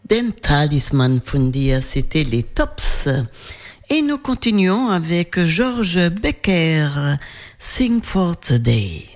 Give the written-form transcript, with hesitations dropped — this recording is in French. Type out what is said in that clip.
Den Talisman von dir, c'était les Tops. Et nous continuons avec George Becker, Sing for the Day.